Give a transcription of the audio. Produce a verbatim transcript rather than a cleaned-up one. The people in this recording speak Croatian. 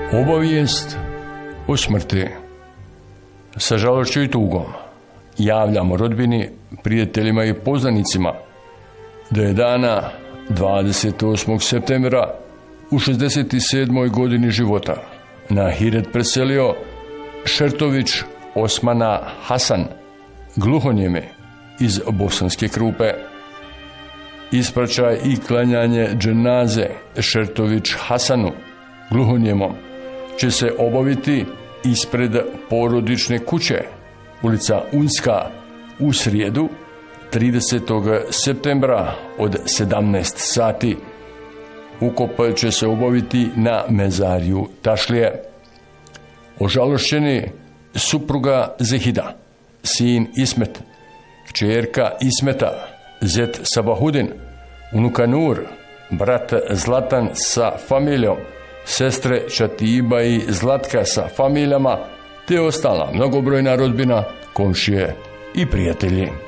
Obavijest o smrti. Sa žalošću i tugom javljamo rodbini, prijateljima i poznanicima da je dana dvadeset osmog septembra u šezdeset sedmoj godini života na ahiret preselio Šertović Osmana Hasan, gluhonijeme iz Bosanske Krupe. Ispraćaj i klanjanje dženaze Šertović Hasanu, gluhonijemom, će se obaviti ispred porodične kuće, ulica Unska, u srijedu tridesetog septembra od sedamnaest sati. Ukop će se obaviti na mezariju Tašlije. Ožalošćeni supruga Zehida, sin Ismet, kćerka Ismeta, zet Sabahudin, unuka Nur, brat Zlatan sa familijom, sestre Čatiba i Zlatka sa familijama, te ostala mnogobrojna rodbina, komšije i prijatelji.